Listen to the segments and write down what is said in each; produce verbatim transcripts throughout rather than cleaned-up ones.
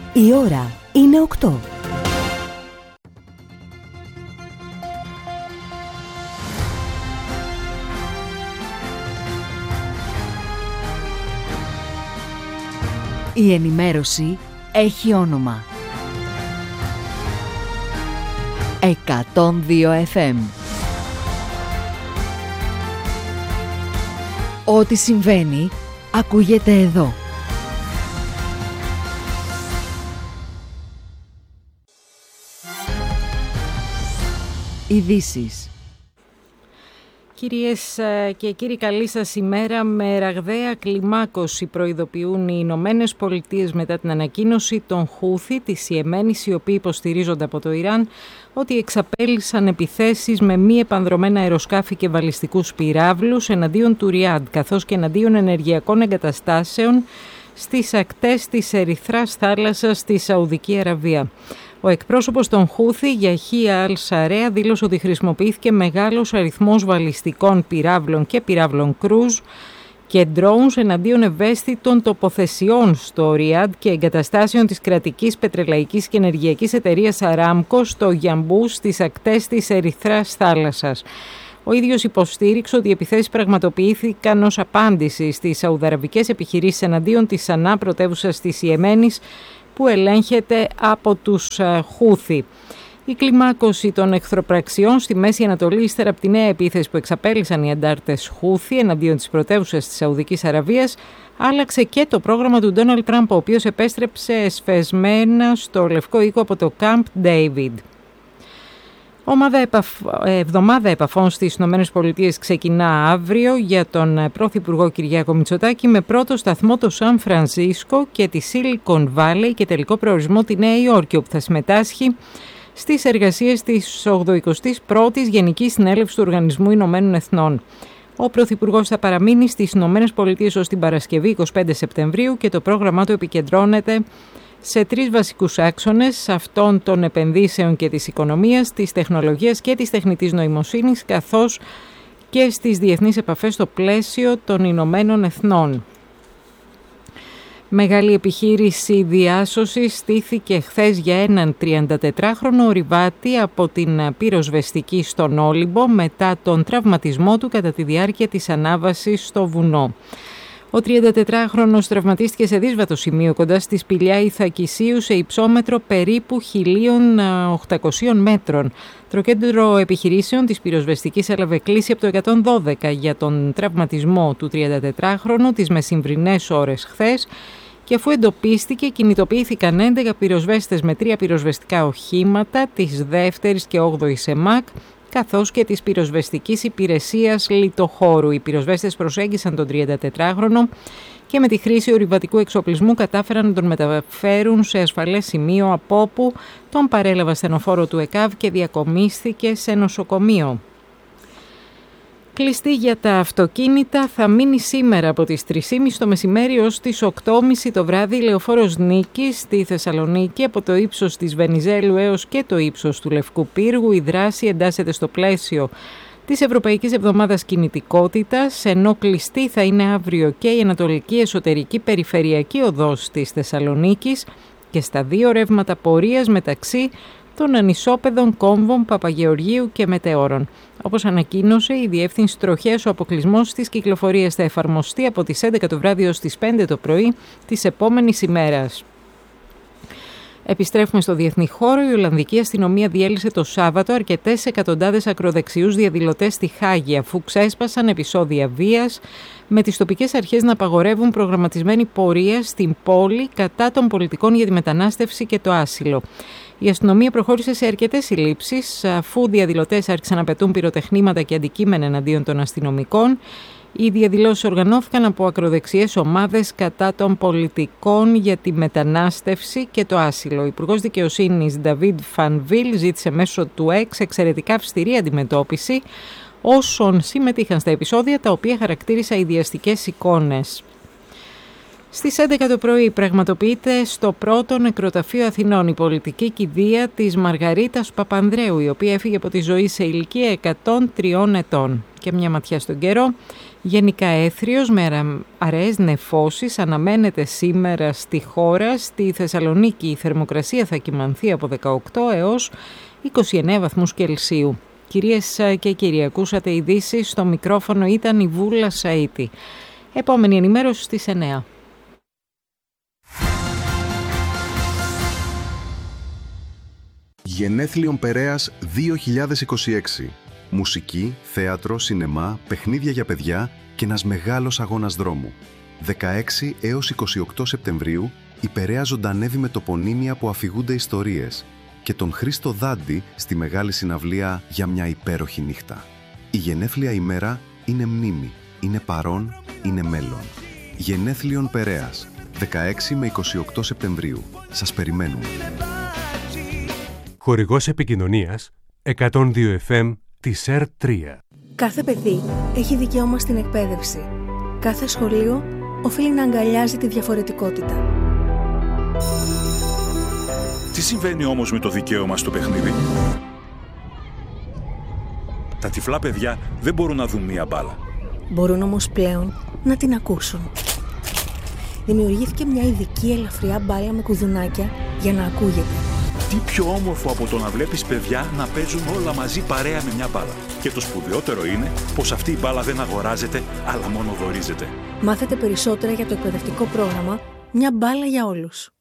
Η ώρα είναι οκτώ. Η ενημέρωση έχει όνομα. εκατόν δύο εφ εμ. Ό,τι συμβαίνει, ακούγεται εδώ. Ειδήσεις. Κυρίες και κύριοι, καλή σας ημέρα. Με ραγδαία κλιμάκωση προειδοποιούν οι Ηνωμένες Πολιτείες μετά την ανακοίνωση των Χούθι της Ιεμένης, οι οποίοι υποστηρίζονται από το Ιράν, ότι εξαπέλυσαν επιθέσεις με μη επανδρομένα αεροσκάφη και βαλιστικούς πυράβλους εναντίον του Ριάντ, καθώς και εναντίον ενεργειακών εγκαταστάσεων στις ακτές της Ερυθράς θάλασσας στη Σαουδική Αραβία. Ο εκπρόσωπος των Χούθι, Γιαχία Αλ-Σαρέα, δήλωσε ότι χρησιμοποιήθηκε μεγάλος αριθμός βαλιστικών πυράβλων και πυράβλων κρούζ και drones εναντίον ευαίσθητων τοποθεσιών στο Ριάντ και εγκαταστάσεων της κρατικής πετρελαϊκής και ενεργειακής εταιρείας Αράμκο στο Γιαμπού στις ακτές της Ερυθράς θάλασσας. Ο ίδιος υποστήριξε ότι οι επιθέσεις πραγματοποιήθηκαν ως απάντηση στις σαουδαραβικές επιχειρήσεις εναντίον της Σανά, πρωτεύουσας της Ιεμένης, που ελέγχεται από τους Χούθι. Η κλιμάκωση των εχθροπραξιών στη Μέση Ανατολή, ύστερα από τη νέα επίθεση που εξαπέλυσαν οι αντάρτες Χούθι εναντίον της πρωτεύουσας της Σαουδικής Αραβίας, άλλαξε και το πρόγραμμα του Ντόναλντ Τραμπ, ο οποίος επέστρεψε εσφεσμένα στο Λευκό Οίκο από το Camp David. Ομάδα επαφ... Εβδομάδα επαφών στις ΗΠΑ ξεκινά αύριο για τον Πρωθυπουργό Κυριάκο Μητσοτάκη, με πρώτο σταθμό το Σαν Φρανσίσκο και τη Silicon Valley και τελικό προορισμό τη Νέα Υόρκη, όπου θα συμμετάσχει στις εργασίες της ογδοηκοστής πρώτης Γενικής Συνέλευσης του Οργανισμού Ηνωμένων Εθνών. Ο Πρωθυπουργός θα παραμείνει στις ΗΠΑ ως την Παρασκευή εικοστή πέμπτη Σεπτεμβρίου και το πρόγραμμά του επικεντρώνεται σε τρεις βασικούς άξονες, αυτών των επενδύσεων και της οικονομίας, της τεχνολογίας και της τεχνητής νοημοσύνης, καθώς και στις διεθνείς επαφές στο πλαίσιο των Ηνωμένων Εθνών. Μεγάλη επιχείρηση διάσωσης στήθηκε χθες για έναν τριαντατετράχρονο ορειβάτη από την πυροσβεστική στον Όλυμπο μετά τον τραυματισμό του κατά τη διάρκεια της ανάβασης στο βουνό. Ο τριαντατετράχρονος τραυματίστηκε σε δύσβατο σημείο κοντά στη σπηλιά Ιθακισίου σε υψόμετρο περίπου χίλια οκτακόσια μέτρων. Το κέντρο επιχειρήσεων της πυροσβεστικής έλαβε κλήση από το εκατόν δώδεκα για τον τραυματισμό του τριαντατετράχρονου τις μεσημβρινές ώρες χθες, και αφού εντοπίστηκε, κινητοποιήθηκαν έντεκα πυροσβέστες με τρία πυροσβεστικά οχήματα της δεύτερης και όγδοης ΕΜΑΚ, καθώς και της πυροσβεστικής υπηρεσίας λιτοχώρου. Οι πυροσβέστες προσέγγισαν τον τριαντατετράχρονο και με τη χρήση ορειβατικού εξοπλισμού κατάφεραν να τον μεταφέρουν σε ασφαλές σημείο, από όπου τον παρέλαβε ασθενοφόρο του ΕΚΑΒ και διακομίστηκε σε νοσοκομείο. Κλειστή για τα αυτοκίνητα θα μείνει σήμερα από τις τρεις και μισή το μεσημέρι ως τις οκτώ και μισή το βράδυ η λεωφόρος Νίκης στη Θεσσαλονίκη, από το ύψος της Βενιζέλου έως και το ύψος του Λευκού Πύργου. Η δράση εντάσσεται στο πλαίσιο της Ευρωπαϊκής Εβδομάδας Κινητικότητας, ενώ κλειστή θα είναι αύριο και η Ανατολική Εσωτερική Περιφερειακή Οδός της Θεσσαλονίκης και στα δύο ρεύματα πορείας μεταξύ των ανισόπεδων κόμβων Παπαγεωργίου και Μετεώρων. Όπως ανακοίνωσε η Διεύθυνση Τροχέας, ο αποκλεισμός της κυκλοφορίας θα εφαρμοστεί από τις έντεκα το βράδυ ως τις πέντε το πρωί της επόμενης ημέρας. Επιστρέφουμε στο διεθνή χώρο. Η Ολλανδική αστυνομία διέλυσε το Σάββατο αρκετές εκατοντάδες ακροδεξιούς διαδηλωτές στη Χάγη, αφού ξέσπασαν επεισόδια βίας, με τις τοπικές αρχές να απαγορεύουν προγραμματισμένη πορεία στην πόλη κατά των πολιτικών για τη μετανάστευση και το άσυλο. Η αστυνομία προχώρησε σε αρκετές συλλήψεις, αφού διαδηλωτές άρχισαν να πετούν πυροτεχνήματα και αντικείμενα εναντίον των αστυνομικών. Οι διαδηλώσεις οργανώθηκαν από ακροδεξιές ομάδες κατά των πολιτικών για τη μετανάστευση και το άσυλο. Ο Υπουργός Δικαιοσύνης Νταβίντ Φανβίλ ζήτησε μέσω του X εξαιρετικά αυστηρή αντιμετώπιση όσων συμμετείχαν στα επεισόδια, τα οποία χαρακτήρισα ιδιαστικές εικόνες. Στις έντεκα το πρωί πραγματοποιείται στο πρώτο νεκροταφείο Αθηνών η πολιτική κηδεία της Μαργαρίτας Παπανδρέου, η οποία έφυγε από τη ζωή σε ηλικία εκατόν τρία ετών. Και μια ματιά στον καιρό. Γενικά έθριος με αραιές νεφώσεις αναμένεται σήμερα στη χώρα. Στη Θεσσαλονίκη η θερμοκρασία θα κυμανθεί από δεκαοκτώ έως είκοσι εννέα βαθμούς Κελσίου. Κυρίες και κύριοι, ακούσατε ειδήσεις. Στο μικρόφωνο ήταν η Βούλα Σαΐτη. Επόμενη ενημέρωση στις εννέα. Γενέθλιον Περέας δύο χιλιάδες είκοσι έξι. Μουσική, θέατρο, σινεμά, παιχνίδια για παιδιά και ένας μεγάλος αγώνας δρόμου. δεκαέξι έως είκοσι οκτώ Σεπτεμβρίου η Περαία ζωντανεύει με τοπονύμια που αφηγούνται ιστορίες και τον Χρήστο Δάντη στη μεγάλη συναυλία για μια υπέροχη νύχτα. Η γενέθλια ημέρα είναι μνήμη, είναι παρόν, είναι μέλλον. Γενέθλιον Περέας, δεκαέξι με είκοσι οκτώ Σεπτεμβρίου. Σας περιμένουμε. Χορηγός επικοινωνίας εκατόν δύο εφ εμ της ΕΡ τρία. Κάθε παιδί έχει δικαίωμα στην εκπαίδευση. Κάθε σχολείο οφείλει να αγκαλιάζει τη διαφορετικότητα. Τι συμβαίνει όμως με το δικαίωμα στο παιχνίδι? Τα τυφλά παιδιά δεν μπορούν να δουν μία μπάλα. Μπορούν όμως πλέον να την ακούσουν. Δημιουργήθηκε μια ειδική ελαφριά μπάλα με κουδουνάκια για να ακούγεται. Τι πιο όμορφο από το να βλέπεις παιδιά να παίζουν όλα μαζί παρέα με μια μπάλα. Και το σπουδαιότερο είναι πως αυτή η μπάλα δεν αγοράζεται, αλλά μόνο δωρίζεται. Μάθετε περισσότερα για το εκπαιδευτικό πρόγραμμα «Μια μπάλα για όλους».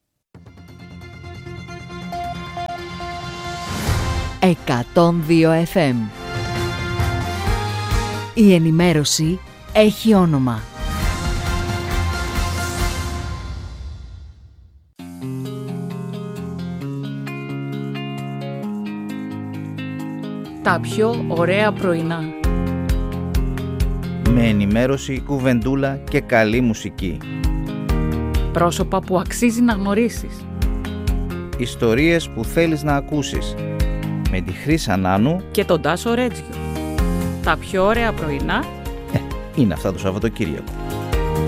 εκατόν δύο εφ εμ. Η ενημέρωση έχει όνομα. Τα πιο ωραία πρωινά. Με ενημέρωση, κουβεντούλα και καλή μουσική. Πρόσωπα που αξίζει να γνωρίσεις. Ιστορίες που θέλεις να ακούσεις. Με τη Χρύσα Νάνου και τον Τάσο Ρέτζιο. Τα πιο ωραία πρωινά ε, είναι αυτά το Σαββατοκύριακο.